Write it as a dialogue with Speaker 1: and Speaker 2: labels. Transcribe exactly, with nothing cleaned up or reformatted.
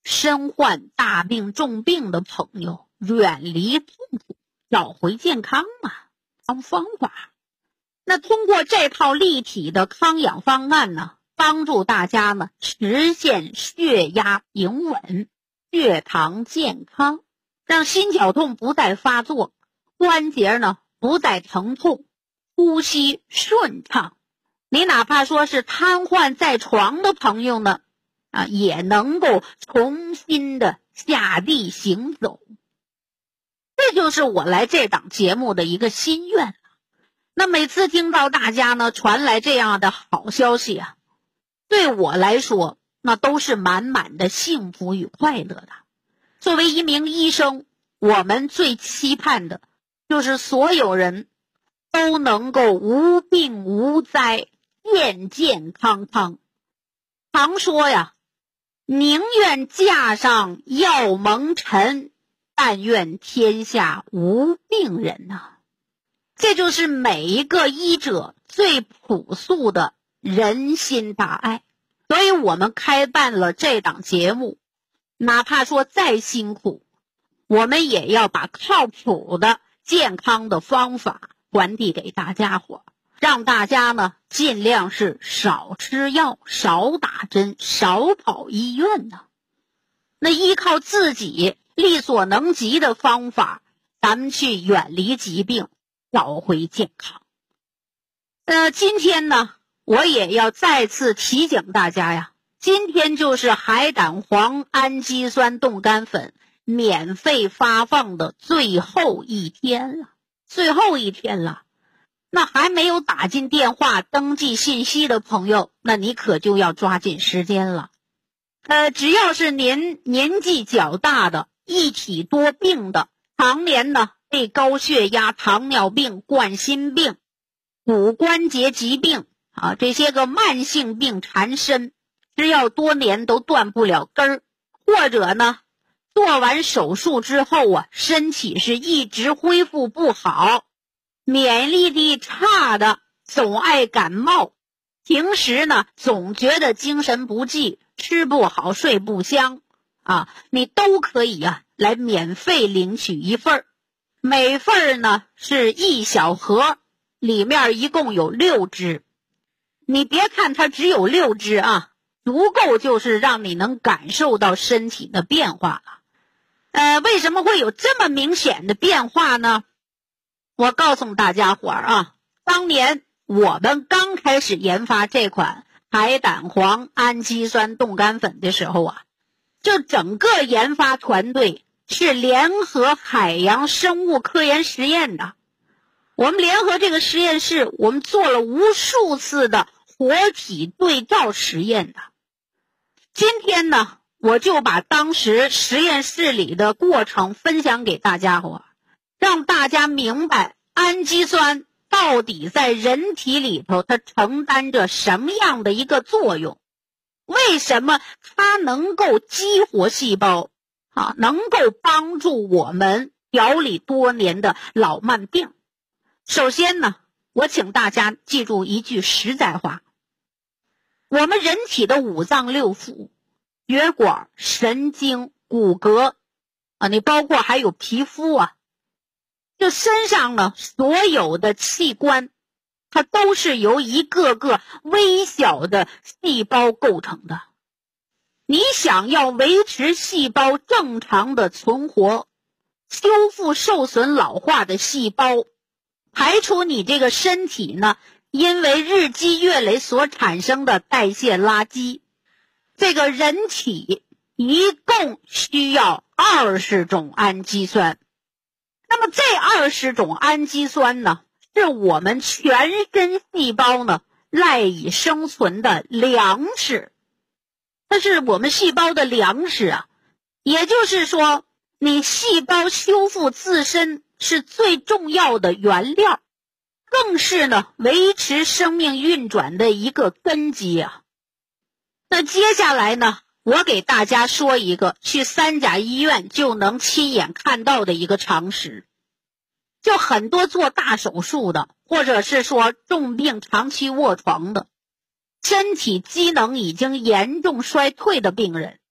Speaker 1: 身患大病重病的朋友远离痛苦，找回健康嘛，方方法。那通过这套立体的康养方案呢，帮助大家呢实现血压平稳，血糖健康，让心绞痛不再发作，关节呢不再疼痛，呼吸顺畅。你哪怕说是瘫痪在床的朋友呢，啊，也能够重新的下地行走。这就是我来这档节目的一个心愿。那每次听到大家呢传来这样的好消息啊，对我来说那都是满满的幸福与快乐的。作为一名医生，我们最期盼的就是所有人都能够无病无灾，健健康康。常说呀，宁愿架上药蒙尘，但愿天下无病人啊。这就是每一个医者最朴素的人心大爱。所以我们开办了这档节目，哪怕说再辛苦，我们也要把靠谱的健康的方法传递给大家伙，让大家呢尽量是少吃药，少打针，少跑医院呢。那依靠自己力所能及的方法，咱们去远离疾病，找回健康。呃，今天呢，我也要再次提醒大家呀，今天就是海胆黄氨基酸冻干粉免费发放的最后一天了，最后一天了。那还没有打进电话登记信息的朋友，那你可就要抓紧时间了。呃，只要是您年纪较大的，一体多病的，常年呢被高血压、糖尿病、冠心病、骨关节疾病啊这些个慢性病缠身，只要多年都断不了根儿，或者呢做完手术之后啊，身体是一直恢复不好，免疫力差的，总爱感冒，平时呢总觉得精神不济，吃不好睡不香啊，你都可以啊来免费领取一份儿。每份呢是一小盒，里面一共有六支。你别看它只有六支啊，足够就是让你能感受到身体的变化了。呃，为什么会有这么明显的变化呢？我告诉大家伙儿啊，当年我们刚开始研发这款海胆黄氨基酸冻干粉的时候啊，这整个研发团队是联合海洋生物科研实验的。我们联合这个实验室，我们做了无数次的活体对照实验的。今天呢，我就把当时实验室里的过程分享给大家伙，让大家明白氨基酸到底在人体里头它承担着什么样的一个作用，为什么它能够激活细胞啊，能够帮助我们调理多年的老慢病。首先呢，我请大家记住一句实在话，我们人体的五脏六腑、血管、神经、骨骼啊，你包括还有皮肤啊，这身上呢所有的器官，它都是由一个个微小的细胞构成的。你想要维持细胞正常的存活，修复受损老化的细胞，排除你这个身体呢因为日积月累所产生的代谢垃圾，这个人体一共需要二十种氨基酸。那么这二十种氨基酸呢，是我们全身细胞呢赖以生存的粮食，它是我们细胞的粮食啊。也就是说，你细胞修复自身是最重要的原料，更是呢维持生命运转的一个根基啊。那接下来呢，我给大家说一个去三甲医院就能亲眼看到的一个常识。就很多做大手术的，或者是说重病长期卧床的，身体机能已经严重衰退的病人，